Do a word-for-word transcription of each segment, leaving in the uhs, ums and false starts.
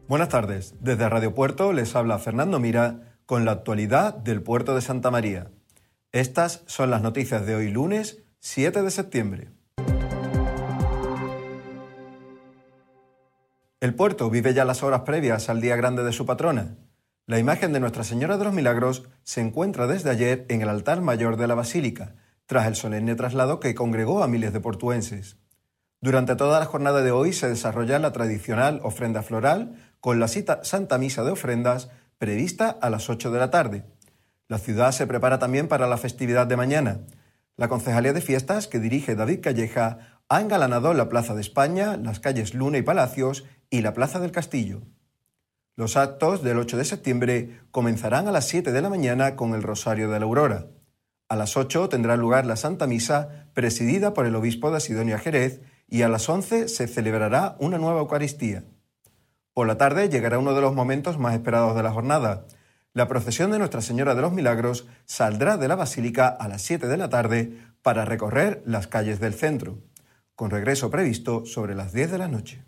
Buenas tardes, desde Radio Puerto les habla Fernando Mira con la actualidad del puerto de Santa María. Estas son las noticias de hoy lunes siete de septiembre. El puerto vive ya las horas previas al día grande de su patrona. La imagen de Nuestra Señora de los Milagros se encuentra desde ayer en el altar mayor de la Basílica, tras el solemne traslado que congregó a miles de portuenses. Durante toda la jornada de hoy se desarrolla la tradicional ofrenda floral con la Santa Misa de Ofrendas prevista a las ocho de la tarde. La ciudad se prepara también para la festividad de mañana. La Concejalía de Fiestas, que dirige David Calleja, ha engalanado la Plaza de España, las calles Luna y Palacios y la Plaza del Castillo. Los actos del ocho de septiembre comenzarán a las siete de la mañana con el Rosario de la Aurora. A las ocho tendrá lugar la Santa Misa, presidida por el obispo de Sidonia Jerez, y a las once se celebrará una nueva Eucaristía. Por la tarde llegará uno de los momentos más esperados de la jornada. La procesión de Nuestra Señora de los Milagros saldrá de la Basílica a las siete de la tarde para recorrer las calles del centro, con regreso previsto sobre las diez de la noche.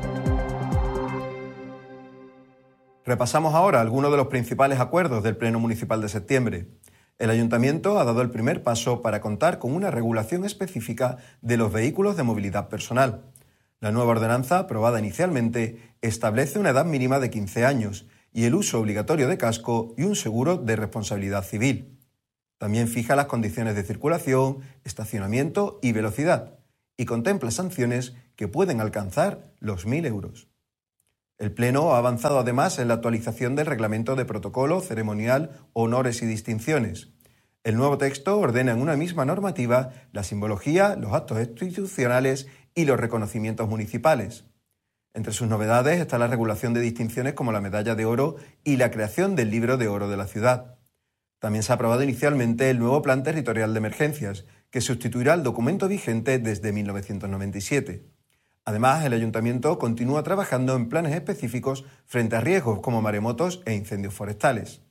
Repasamos ahora algunos de los principales acuerdos del Pleno Municipal de septiembre. El Ayuntamiento ha dado el primer paso para contar con una regulación específica de los vehículos de movilidad personal. La nueva ordenanza, aprobada inicialmente, establece una edad mínima de quince años y el uso obligatorio de casco y un seguro de responsabilidad civil. También fija las condiciones de circulación, estacionamiento y velocidad y contempla sanciones que pueden alcanzar los mil euros. El Pleno ha avanzado además en la actualización del reglamento de protocolo, ceremonial, honores y distinciones. El nuevo texto ordena en una misma normativa la simbología, los actos institucionales y los reconocimientos municipales. Entre sus novedades está la regulación de distinciones como la Medalla de Oro y la creación del Libro de Oro de la ciudad. También se ha aprobado inicialmente el nuevo Plan Territorial de Emergencias, que sustituirá al documento vigente desde mil novecientos noventa y siete. Además, el Ayuntamiento continúa trabajando en planes específicos frente a riesgos como maremotos e incendios forestales.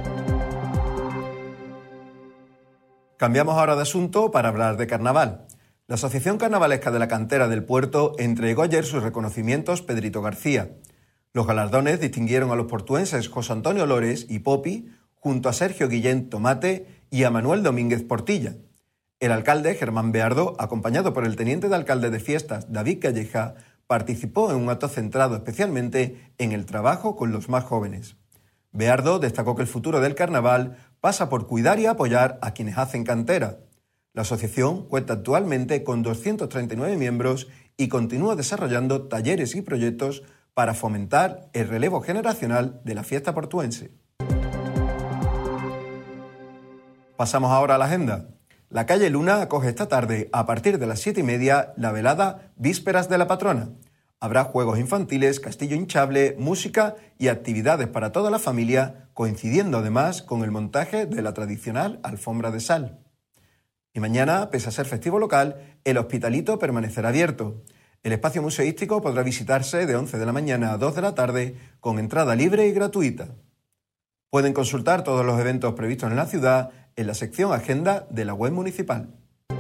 Cambiamos ahora de asunto para hablar de carnaval. La Asociación Carnavalesca de la Cantera del Puerto entregó ayer sus reconocimientos Pedrito García. Los galardones distinguieron a los portuenses José Antonio Lores y Popi, junto a Sergio Guillén Tomate y a Manuel Domínguez Portilla. El alcalde, Germán Beardo, acompañado por el teniente de alcalde de fiestas, David Calleja, participó en un acto centrado especialmente en el trabajo con los más jóvenes. Beardo destacó que el futuro del carnaval pasa por cuidar y apoyar a quienes hacen cantera. La asociación cuenta actualmente con doscientos treinta y nueve miembros y continúa desarrollando talleres y proyectos para fomentar el relevo generacional de la fiesta portuense. Pasamos ahora a la agenda. La calle Luna acoge esta tarde, a partir de las siete y media, la velada Vísperas de la Patrona. Habrá juegos infantiles, castillo hinchable, música y actividades para toda la familia, coincidiendo además con el montaje de la tradicional alfombra de sal. Y mañana, pese a ser festivo local, el Hospitalito permanecerá abierto. El espacio museístico podrá visitarse de once de la mañana a dos de la tarde con entrada libre y gratuita. Pueden consultar todos los eventos previstos en la ciudad en la sección Agenda de la web municipal.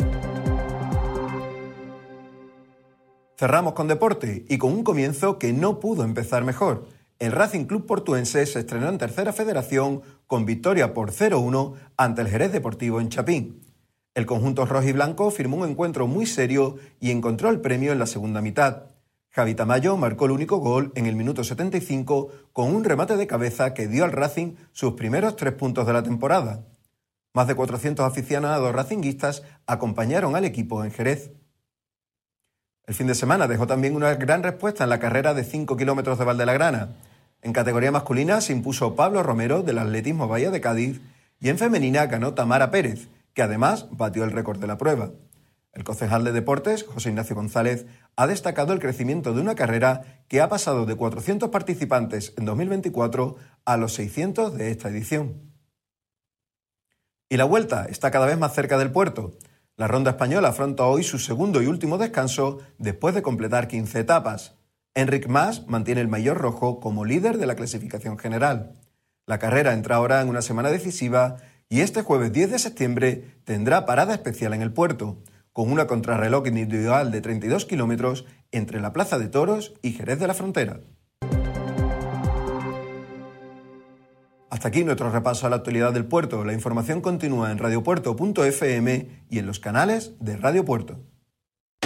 Cerramos con deporte y con un comienzo que no pudo empezar mejor. El Racing Club Portuense se estrenó en Tercera Federación con victoria por cero uno ante el Jerez Deportivo en Chapín. El conjunto rojiblanco firmó un encuentro muy serio y encontró el premio en la segunda mitad. Javi Tamayo marcó el único gol en el minuto setenta y cinco con un remate de cabeza que dio al Racing sus primeros tres puntos de la temporada. Más de cuatrocientos aficionados racinguistas acompañaron al equipo en Jerez. El fin de semana dejó también una gran respuesta en la carrera de cinco kilómetros de Valdelagrana. En categoría masculina se impuso Pablo Romero del Atletismo Bahía de Cádiz y en femenina ganó Tamara Pérez, que además batió el récord de la prueba. El concejal de Deportes, José Ignacio González, ha destacado el crecimiento de una carrera que ha pasado de cuatrocientos participantes en dos mil veinticuatro a los seiscientos de esta edición. Y la Vuelta está cada vez más cerca del puerto. La Ronda Española afronta hoy su segundo y último descanso después de completar quince etapas. Enric Mas mantiene el maillot rojo como líder de la clasificación general. La carrera entra ahora en una semana decisiva y este jueves diez de septiembre tendrá parada especial en el puerto, con una contrarreloj individual de treinta y dos kilómetros entre la Plaza de Toros y Jerez de la Frontera. Hasta aquí nuestro repaso a la actualidad del puerto. La información continúa en radiopuerto punto efe eme y en los canales de Radio Puerto.